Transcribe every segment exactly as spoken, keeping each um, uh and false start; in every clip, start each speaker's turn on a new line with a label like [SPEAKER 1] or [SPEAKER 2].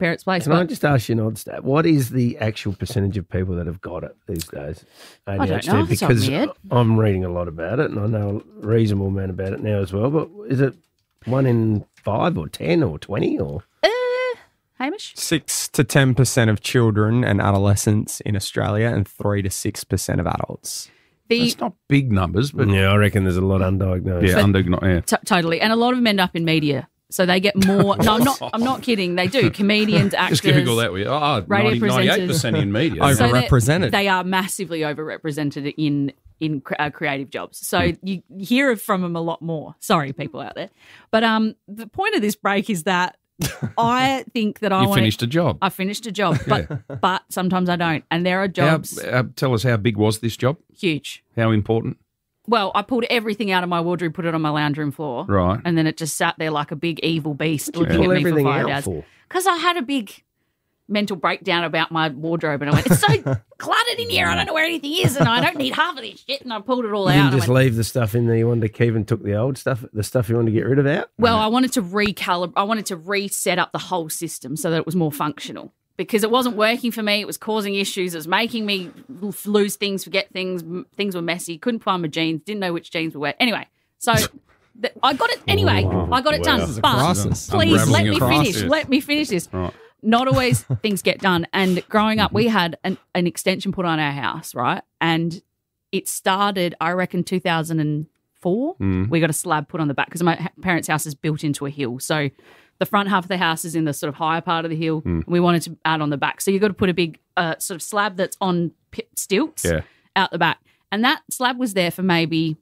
[SPEAKER 1] parents' place.
[SPEAKER 2] Can
[SPEAKER 1] but
[SPEAKER 2] I just ask you an odd stat? What is the actual percentage of people that have got it these days? A D H D?
[SPEAKER 1] I don't know off the top of
[SPEAKER 2] Because
[SPEAKER 1] my head.
[SPEAKER 2] I'm reading a lot about it and I know a reasonable amount about it now as well. But is it one in five or ten or twenty or?
[SPEAKER 1] Uh, Hamish?
[SPEAKER 3] Six to ten percent of children and adolescents in Australia, and three to six percent of adults.
[SPEAKER 1] The,
[SPEAKER 4] It's not big numbers, but
[SPEAKER 2] Yeah, I reckon there's a lot undiagnosed.
[SPEAKER 4] yeah, under, yeah.
[SPEAKER 1] t- totally. And a lot of them end up in media. So they get more. No, I'm not. I'm not kidding. They do. Comedians, actors.
[SPEAKER 4] Just giving all that way. Oh,
[SPEAKER 1] radio
[SPEAKER 4] ninety, ninety-eight percent in media.
[SPEAKER 3] Over-
[SPEAKER 1] So they're-
[SPEAKER 3] Overrepresented.
[SPEAKER 1] They are massively overrepresented in in cr- uh, creative jobs. So
[SPEAKER 4] Hmm.
[SPEAKER 1] you hear from them a lot more. Sorry, people out there. But um, the point of this break is that I think that I
[SPEAKER 4] You
[SPEAKER 1] want.
[SPEAKER 4] finished a job.
[SPEAKER 1] I finished a job, but but sometimes I don't, and there are
[SPEAKER 4] How,
[SPEAKER 1] jobs
[SPEAKER 4] uh, tell us, how big was this job?
[SPEAKER 1] huge.
[SPEAKER 4] How important?
[SPEAKER 1] Well, I pulled everything out of my wardrobe, put it on my lounge room floor,
[SPEAKER 4] Right.
[SPEAKER 1] and then it just sat there like a big evil beast
[SPEAKER 2] Pull
[SPEAKER 1] looking at me for
[SPEAKER 2] everything
[SPEAKER 1] five
[SPEAKER 2] out
[SPEAKER 1] days.
[SPEAKER 2] for.
[SPEAKER 1] Because I had a big mental breakdown about my wardrobe, and I went, "It's so cluttered in here. I don't know where anything is, and I don't need half of this shit." And I pulled it all
[SPEAKER 2] You
[SPEAKER 1] out.
[SPEAKER 2] didn't
[SPEAKER 1] and I
[SPEAKER 2] just
[SPEAKER 1] went,
[SPEAKER 2] leave the stuff in there you wanted to keep and took the old stuff, the stuff you wanted to get rid of out?
[SPEAKER 1] well, I wanted to recalibrate. I wanted to reset up the whole system so that it was more functional. Because it wasn't working for me, it was causing issues. It was making me l- lose things, forget things. M- things were messy. Couldn't find my jeans. Didn't know which jeans were where. Anyway, so th- I got it. Anyway, I got it
[SPEAKER 2] Wow.
[SPEAKER 1] done.
[SPEAKER 2] This is a
[SPEAKER 1] But
[SPEAKER 3] crisis.
[SPEAKER 1] please let
[SPEAKER 4] Unraveling
[SPEAKER 1] me
[SPEAKER 4] a crisis.
[SPEAKER 1] finish. Let me finish this.
[SPEAKER 4] Right.
[SPEAKER 1] Not always things get done. And growing up, we had an, an extension put on our house, right? And it started, I reckon, two thousand four.
[SPEAKER 4] Mm.
[SPEAKER 1] We got a slab put on the back because my ha- parents' house is built into a hill. So the front half of the house is in the sort of higher part of the hill.
[SPEAKER 4] Mm.
[SPEAKER 1] And we wanted to add on the back. So you got to put a big uh, sort of slab that's on p- stilts
[SPEAKER 4] Yeah.
[SPEAKER 1] out the back. And that slab was there for maybe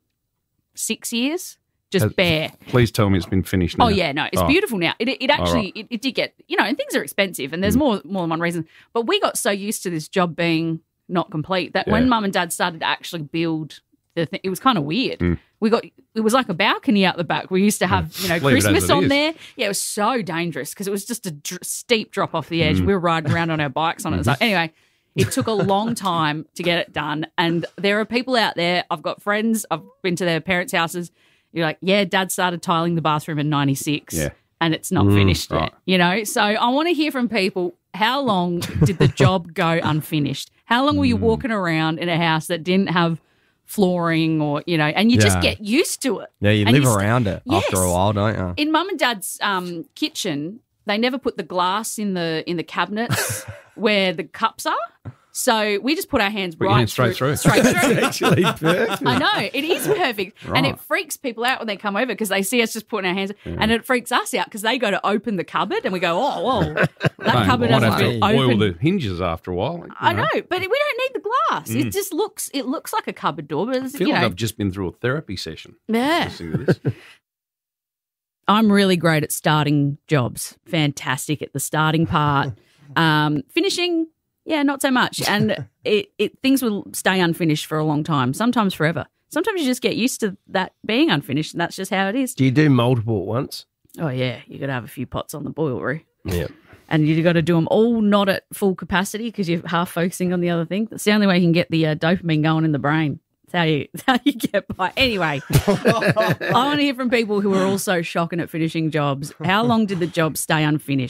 [SPEAKER 1] six years, just
[SPEAKER 4] Has-
[SPEAKER 1] bare.
[SPEAKER 4] Please tell me it's been finished now.
[SPEAKER 1] Oh yeah, no, it's
[SPEAKER 4] Oh.
[SPEAKER 1] beautiful now. It it actually
[SPEAKER 4] right.
[SPEAKER 1] it, it did get, you know, and things are expensive, and there's
[SPEAKER 4] Mm.
[SPEAKER 1] more more than one reason. But we got so used to this job being not complete that
[SPEAKER 4] Yeah.
[SPEAKER 1] when Mum and Dad started to actually build the thing, it was kind of weird.
[SPEAKER 4] Mm.
[SPEAKER 1] We got it was like a balcony out the back. We used to have you know
[SPEAKER 4] Leave it as
[SPEAKER 1] Christmas
[SPEAKER 4] it
[SPEAKER 1] on
[SPEAKER 4] is.
[SPEAKER 1] there. Yeah, it was so dangerous because it was just a dr- steep drop off the edge.
[SPEAKER 4] Mm.
[SPEAKER 1] We were riding around on our bikes on it. So anyway. It took a long time to get it done. And there are people out there, I've got friends, I've been to their parents' houses. You're like, yeah, Dad started tiling the bathroom in ninety-six
[SPEAKER 4] Yeah.
[SPEAKER 1] and it's not finished
[SPEAKER 4] right.
[SPEAKER 1] yet. You know, so I want to hear from people, how long did the job go unfinished? How long were you walking around in a house that didn't have flooring or, you know, and you just
[SPEAKER 3] Yeah.
[SPEAKER 1] get used to it.
[SPEAKER 3] Yeah, you
[SPEAKER 1] And
[SPEAKER 3] live
[SPEAKER 1] st-
[SPEAKER 3] around it
[SPEAKER 1] Yes.
[SPEAKER 3] after a while, don't you?
[SPEAKER 1] In Mum and Dad's um, kitchen, they never put the glass in the in the cabinets where the cups are. So we just put our hands
[SPEAKER 4] Put your
[SPEAKER 1] right
[SPEAKER 4] hands straight through.
[SPEAKER 1] Straight through.
[SPEAKER 2] Actually, perfect.
[SPEAKER 1] I know, it is perfect. And
[SPEAKER 4] Right.
[SPEAKER 1] it freaks people out when they come over because they see us just putting our hands and it freaks us out because they go to open the cupboard and we go, oh, whoa, that
[SPEAKER 4] Mate,
[SPEAKER 1] cupboard
[SPEAKER 4] might
[SPEAKER 1] hasn't
[SPEAKER 4] have
[SPEAKER 1] been
[SPEAKER 4] to oil
[SPEAKER 1] open.
[SPEAKER 4] the hinges after a while. you
[SPEAKER 1] I know, but we don't need the glass.
[SPEAKER 4] Mm.
[SPEAKER 1] It just looks, it looks like a cupboard door, but it's,
[SPEAKER 4] I feel
[SPEAKER 1] you
[SPEAKER 4] like
[SPEAKER 1] know,
[SPEAKER 4] I've just been through a therapy session.
[SPEAKER 1] yeah.
[SPEAKER 4] Listening to this.
[SPEAKER 1] I'm really great at starting jobs. Fantastic at the starting part. Um, finishing, yeah, not so much. And it, it things will stay unfinished for a long time, sometimes forever. Sometimes you just get used to that being unfinished, and that's just how it is.
[SPEAKER 2] Do you do multiple at once?
[SPEAKER 1] Oh, yeah, you got to have a few pots on the boil, Roo.
[SPEAKER 2] Yeah.
[SPEAKER 1] And you got to do them all not at full capacity because you're half focusing on the other thing. That's the only way you can get the uh, dopamine going in the brain. That's how you, that's how you get by. Anyway, I want to hear from people who are also shocking at finishing jobs. How long did the job stay unfinished?